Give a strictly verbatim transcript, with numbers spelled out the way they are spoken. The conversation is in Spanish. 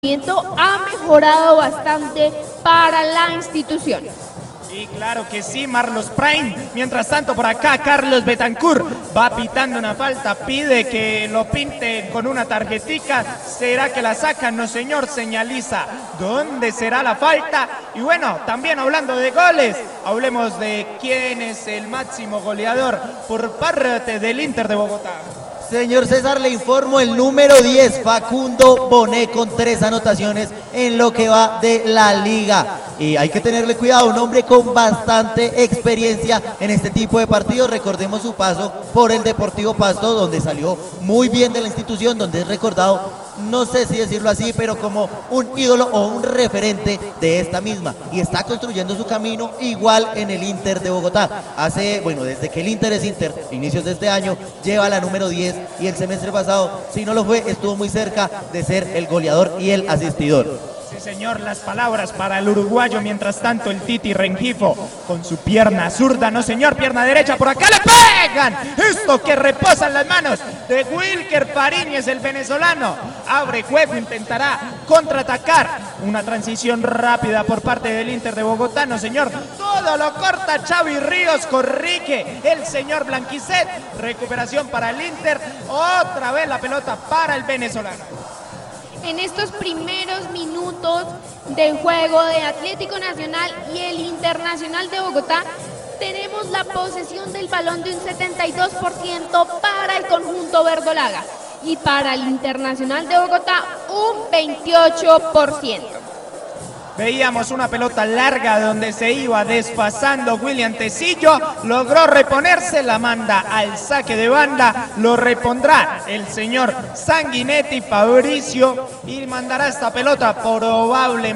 ha mejorado bastante para la institución. Sí, claro que sí, Marlos Prime. Mientras tanto, por acá, Carlos Betancourt va pitando una falta, pide que lo pinte con una tarjetica. ¿Será que la sacan? No, señor, señaliza dónde será la falta. Y bueno, también hablando de goles, hablemos de quién es el máximo goleador por parte del Inter de Bogotá. Señor César, le informo el número diez, Facundo Bonet, con tres anotaciones en lo que va de la liga. Y hay que tenerle cuidado, un hombre con bastante experiencia en este tipo de partidos. Recordemos su paso por el Deportivo Pasto, donde salió muy bien de la institución, donde es recordado, no sé si decirlo así, pero como un ídolo o un referente de esta misma. Y está construyendo su camino igual en el Inter de Bogotá. Hace, bueno, desde que el Inter es Inter, inicios de este año, lleva la número diez y el semestre pasado, si no lo fue, estuvo muy cerca de ser el goleador y el asistidor. Sí, señor, las palabras para el uruguayo. Mientras tanto, el Titi Rengifo con su pierna zurda, no señor, pierna derecha, por acá le pegan. Esto que reposan las manos de Wilker Fariñez, el venezolano. Abre juego, intentará contraatacar. Una transición rápida por parte del Inter de Bogotá, no señor. Todo lo corta Xavi Ríos, corrige el señor Blanquicet. Recuperación para el Inter. Otra vez la pelota para el venezolano. En estos primeros minutos del juego de Atlético Nacional y el Internacional de Bogotá, tenemos la posesión del balón de un setenta y dos por ciento para el conjunto verdolaga y para el Internacional de Bogotá un veintiocho por ciento. Veíamos una pelota larga donde se iba desfasando William Tecillo, logró reponerse, la manda al saque de banda, lo repondrá el señor Sanguinetti Fabricio y mandará esta pelota probablemente